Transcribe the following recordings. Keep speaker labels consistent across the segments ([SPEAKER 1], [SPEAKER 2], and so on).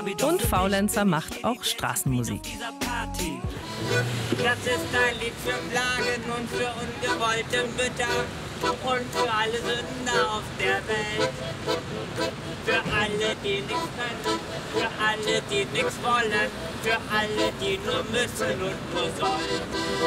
[SPEAKER 1] Und Faulenzer macht auch Straßenmusik.
[SPEAKER 2] Das ist ein Lied für Plagen und für ungewollte Mütter und für alle Sünder auf der Welt. Für alle, die nichts können, für alle, die nichts wollen, für alle, die nur müssen und nur sollen.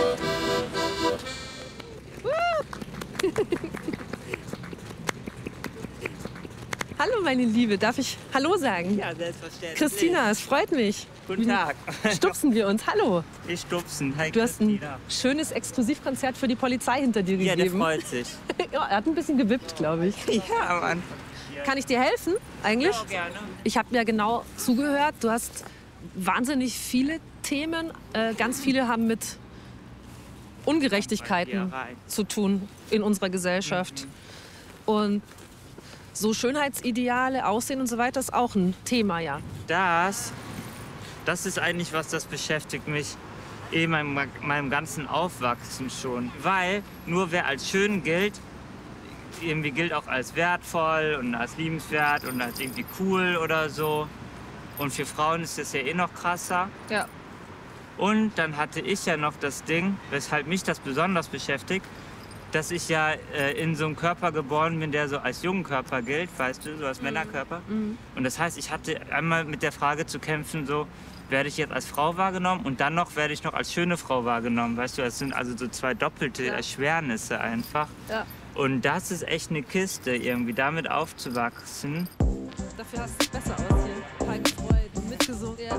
[SPEAKER 3] Hallo meine Liebe, darf ich Hallo sagen?
[SPEAKER 2] Ja, selbstverständlich.
[SPEAKER 3] Christina, es freut mich.
[SPEAKER 2] Guten Tag.
[SPEAKER 3] Stupsen wir uns, hallo.
[SPEAKER 2] Wir stupsen. Hi,
[SPEAKER 3] Du hast ein
[SPEAKER 2] Christina.
[SPEAKER 3] schönes Exklusivkonzert für die Polizei hinter dir
[SPEAKER 2] Ja, der
[SPEAKER 3] gegeben.
[SPEAKER 2] freut sich.
[SPEAKER 3] Ja, er hat ein bisschen gewippt, glaube ich.
[SPEAKER 2] Ja, am Anfang.
[SPEAKER 3] Kann ich dir helfen eigentlich?
[SPEAKER 2] Ja, gerne.
[SPEAKER 3] Ich habe mir genau zugehört. Du hast wahnsinnig viele Themen. Ganz viele haben mit Ungerechtigkeiten zu tun in unserer Gesellschaft. Und so Schönheitsideale, Aussehen und so weiter ist auch ein Thema, ja.
[SPEAKER 2] Das ist eigentlich was, das beschäftigt mich in meinem ganzen Aufwachsen schon. Weil nur wer als schön gilt, irgendwie gilt auch als wertvoll und als liebenswert und als irgendwie cool oder so. Und für Frauen ist das ja eh noch krasser.
[SPEAKER 3] Ja.
[SPEAKER 2] Und dann hatte ich ja noch das Ding, weshalb mich das besonders beschäftigt, dass ich ja in so einem Körper geboren bin, der so als Jungenkörper gilt, weißt du, so als Männerkörper. Und das heißt, ich hatte einmal mit der Frage zu kämpfen, so, werde ich jetzt als Frau wahrgenommen und dann noch werde ich noch als schöne Frau wahrgenommen, weißt du, das sind also so zwei doppelte Erschwernisse einfach.
[SPEAKER 3] Ja.
[SPEAKER 2] Und das ist echt eine Kiste, irgendwie damit aufzuwachsen.
[SPEAKER 3] Dafür hast du es besser aussehen. Total gefreut und mitgesungen. Ja.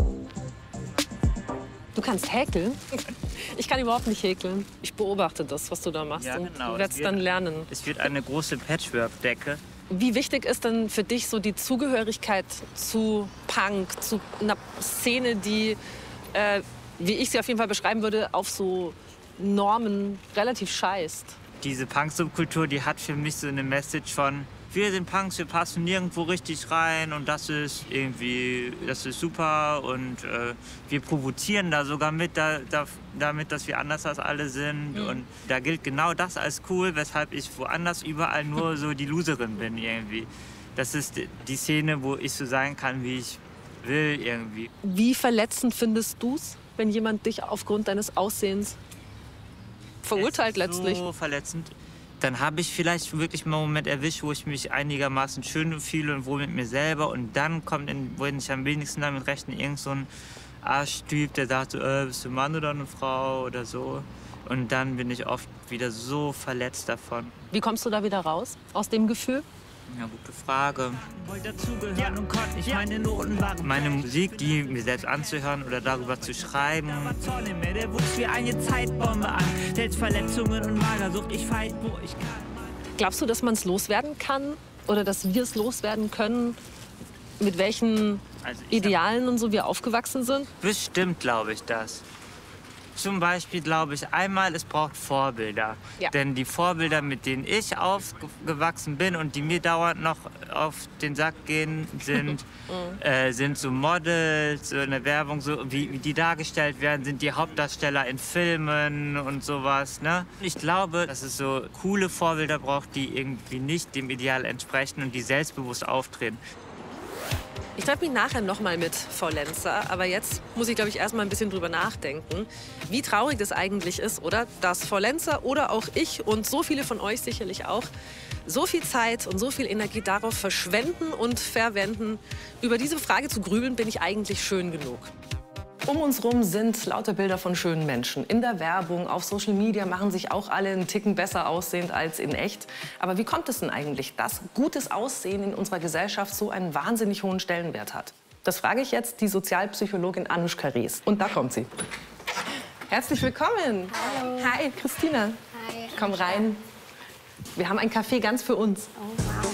[SPEAKER 3] Du kannst häkeln? Ich kann überhaupt nicht häkeln. Ich beobachte das, was du da machst.
[SPEAKER 2] Ja, genau.
[SPEAKER 3] Und du wirst dann lernen.
[SPEAKER 2] Es wird eine große Patchwork-Decke.
[SPEAKER 3] Wie wichtig ist denn für dich so die Zugehörigkeit zu Punk, zu einer Szene, die, wie ich sie auf jeden Fall beschreiben würde, auf so Normen relativ scheißt?
[SPEAKER 2] Diese Punk-Subkultur, die hat für mich so eine Message von: Wir sind Punks, wir passen nirgendwo richtig rein und das ist irgendwie, das ist super und wir provozieren da sogar mit damit, dass wir anders als alle sind und da gilt genau das als cool, weshalb ich woanders überall nur so die Loserin bin irgendwie. Das ist die Szene, wo ich so sein kann, wie ich will irgendwie.
[SPEAKER 3] Wie verletzend findest du es, wenn jemand dich aufgrund deines Aussehens verurteilt letztlich?
[SPEAKER 2] So verletzend. Dann habe ich vielleicht wirklich mal einen Moment erwischt, wo ich mich einigermaßen schön fühle und wohl mit mir selber. Und dann kommt, wenn ich am wenigsten damit rechne, irgend so ein Arschtyp, der sagt so, bist du ein Mann oder eine Frau oder so. Und dann bin ich oft wieder so verletzt davon.
[SPEAKER 3] Wie kommst du da wieder raus, aus dem Gefühl?
[SPEAKER 2] Ja, gute Frage. Meine Musik, die mir selbst anzuhören oder darüber zu schreiben.
[SPEAKER 4] Der wuchs wie eine Zeitbombe an. Selbstverletzungen und Magersucht, ich fight, wo ich kann.
[SPEAKER 3] Glaubst du, dass man es loswerden kann oder dass wir es loswerden können, mit welchen Idealen und so wir aufgewachsen sind?
[SPEAKER 2] Bestimmt glaube ich das. Zum Beispiel glaube ich einmal, es braucht Vorbilder.
[SPEAKER 3] Ja.
[SPEAKER 2] Denn die Vorbilder, mit denen ich aufgewachsen bin und die mir dauernd noch auf den Sack gehen, sind so Models, so eine Werbung, so wie die dargestellt werden, sind die Hauptdarsteller in Filmen und sowas. Ne? Ich glaube, dass es so coole Vorbilder braucht, die irgendwie nicht dem Ideal entsprechen und die selbstbewusst auftreten.
[SPEAKER 3] Ich treffe mich nachher noch mal mit Faulenzer, aber jetzt muss ich, glaube ich, erst mal ein bisschen drüber nachdenken, wie traurig das eigentlich ist, oder? Dass Faulenzer oder auch ich und so viele von euch sicherlich auch so viel Zeit und so viel Energie darauf verschwenden und verwenden. Über diese Frage zu grübeln, bin ich eigentlich schön genug. Um uns rum sind lauter Bilder von schönen Menschen. In der Werbung, auf Social Media machen sich auch alle einen Ticken besser aussehend als in echt. Aber wie kommt es denn eigentlich, dass gutes Aussehen in unserer Gesellschaft so einen wahnsinnig hohen Stellenwert hat? Das frage ich jetzt die Sozialpsychologin Anushka Rees. Und da kommt sie. Herzlich willkommen.
[SPEAKER 5] Hallo.
[SPEAKER 3] Hi, Christina.
[SPEAKER 5] Hi.
[SPEAKER 3] Komm rein. Wir haben ein Café ganz für uns.
[SPEAKER 5] Oh, wow.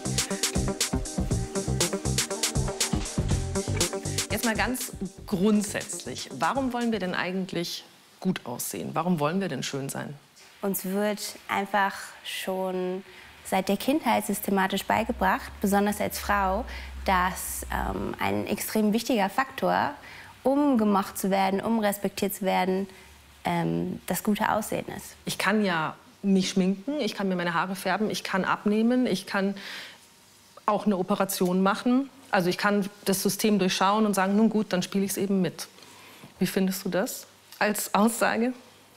[SPEAKER 3] Jetzt mal ganz grundsätzlich. Warum wollen wir denn eigentlich gut aussehen? Warum wollen wir denn schön sein?
[SPEAKER 5] Uns wird einfach schon seit der Kindheit systematisch beigebracht, besonders als Frau, dass ein extrem wichtiger Faktor, um gemocht zu werden, um respektiert zu werden, das gute Aussehen ist.
[SPEAKER 3] Ich kann ja mich schminken, ich kann mir meine Haare färben, ich kann abnehmen, ich kann auch eine Operation machen.
[SPEAKER 6] Also ich kann das System durchschauen und sagen, nun gut, dann spiele ich es eben mit. Wie findest du das als Aussage?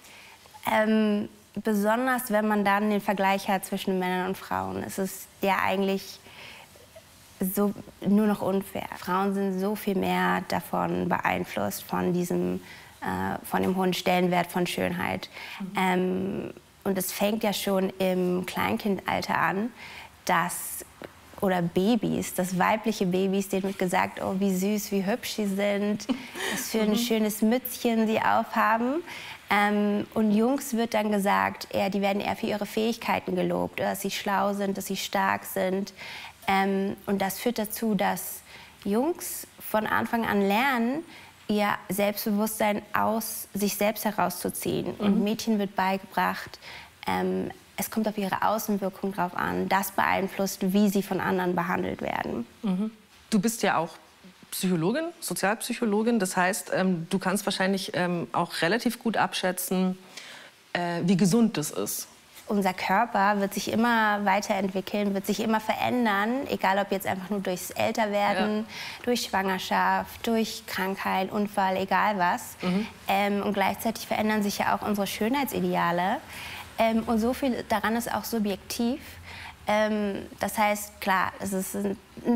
[SPEAKER 5] Besonders wenn man dann den Vergleich hat zwischen Männern und Frauen, ist es ja eigentlich so nur noch unfair. Frauen sind so viel mehr davon beeinflusst von dem hohen Stellenwert von Schönheit. Und es fängt ja schon im Kleinkindalter an, oder Babys, dass weibliche Babys, denen wird gesagt, oh, wie süß, wie hübsch sie sind, was für ein schönes Mützchen sie aufhaben. Und Jungs wird dann gesagt, die werden eher für ihre Fähigkeiten gelobt, dass sie schlau sind, dass sie stark sind. Und das führt dazu, dass Jungs von Anfang an lernen, ihr Selbstbewusstsein aus sich selbst herauszuziehen. Und Mädchen wird beigebracht, es kommt auf ihre Außenwirkung drauf an. Das beeinflusst, wie sie von anderen behandelt werden.
[SPEAKER 6] Du bist ja auch Psychologin, Sozialpsychologin. Das heißt, du kannst wahrscheinlich auch relativ gut abschätzen, wie gesund das ist.
[SPEAKER 5] Unser Körper wird sich immer weiterentwickeln, wird sich immer verändern, egal ob jetzt einfach nur durchs Älterwerden, durch Schwangerschaft, durch Krankheit, Unfall, egal was. Und gleichzeitig verändern sich ja auch unsere Schönheitsideale. Und so viel daran ist auch subjektiv. Das heißt, klar, es ist eine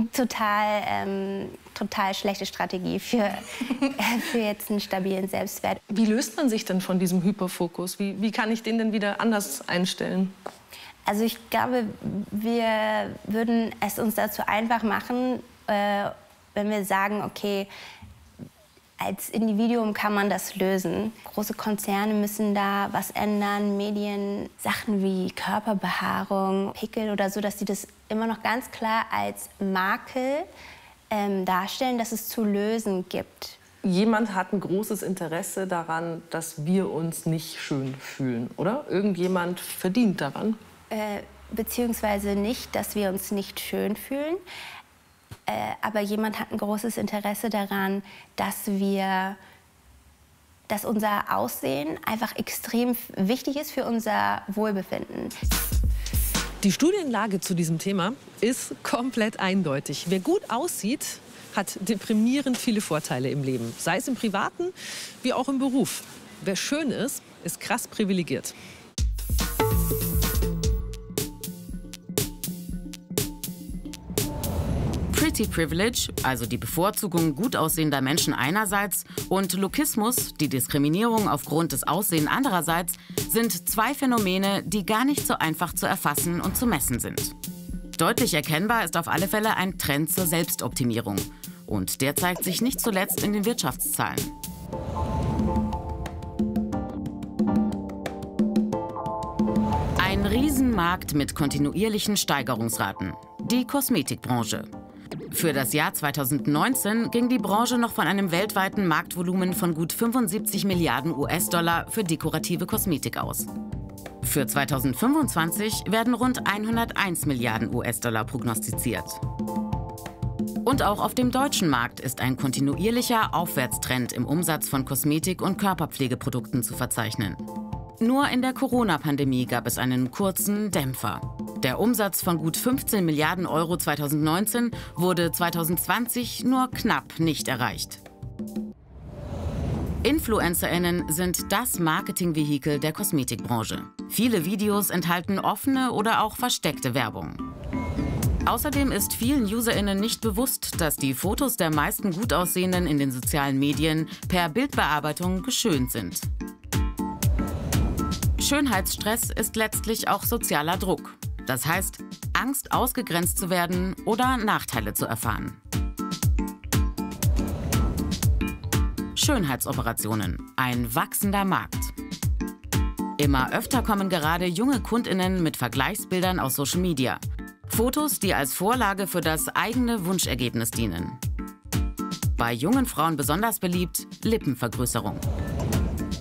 [SPEAKER 5] total schlechte Strategie für jetzt einen stabilen Selbstwert.
[SPEAKER 6] Wie löst man sich denn von diesem Hyperfokus? Wie kann ich den denn wieder anders einstellen?
[SPEAKER 5] Also ich glaube, wir würden es uns dazu einfach machen, wenn wir sagen, okay, als Individuum kann man das lösen. Große Konzerne müssen da was ändern, Medien, Sachen wie Körperbehaarung, Pickel oder so, dass sie das immer noch ganz klar als Makel darstellen, dass es zu lösen gibt.
[SPEAKER 6] Jemand hat ein großes Interesse daran, dass wir uns nicht schön fühlen, oder? Irgendjemand verdient daran?
[SPEAKER 5] Beziehungsweise nicht, dass wir uns nicht schön fühlen. Aber jemand hat ein großes Interesse daran, dass unser Aussehen einfach extrem wichtig ist für unser Wohlbefinden.
[SPEAKER 3] Die Studienlage zu diesem Thema ist komplett eindeutig. Wer gut aussieht, hat deprimierend viele Vorteile im Leben. Sei es im Privaten wie auch im Beruf. Wer schön ist krass privilegiert.
[SPEAKER 7] Pretty Privilege, also die Bevorzugung gut aussehender Menschen einerseits, und Lookismus, die Diskriminierung aufgrund des Aussehens andererseits, sind zwei Phänomene, die gar nicht so einfach zu erfassen und zu messen sind. Deutlich erkennbar ist auf alle Fälle ein Trend zur Selbstoptimierung. Und der zeigt sich nicht zuletzt in den Wirtschaftszahlen. Ein Riesenmarkt mit kontinuierlichen Steigerungsraten. Die Kosmetikbranche. Für das Jahr 2019 ging die Branche noch von einem weltweiten Marktvolumen von gut 75 Milliarden US-Dollar für dekorative Kosmetik aus. Für 2025 werden rund 101 Milliarden US-Dollar prognostiziert. Und auch auf dem deutschen Markt ist ein kontinuierlicher Aufwärtstrend im Umsatz von Kosmetik- und Körperpflegeprodukten zu verzeichnen. Nur in der Corona-Pandemie gab es einen kurzen Dämpfer. Der Umsatz von gut 15 Milliarden Euro 2019 wurde 2020 nur knapp nicht erreicht. InfluencerInnen sind das Marketingvehikel der Kosmetikbranche. Viele Videos enthalten offene oder auch versteckte Werbung. Außerdem ist vielen UserInnen nicht bewusst, dass die Fotos der meisten Gutaussehenden in den sozialen Medien per Bildbearbeitung geschönt sind. Schönheitsstress ist letztlich auch sozialer Druck. Das heißt, Angst, ausgegrenzt zu werden oder Nachteile zu erfahren. Schönheitsoperationen, ein wachsender Markt. Immer öfter kommen gerade junge KundInnen mit Vergleichsbildern aus Social Media. Fotos, die als Vorlage für das eigene Wunschergebnis dienen. Bei jungen Frauen besonders beliebt Lippenvergrößerung.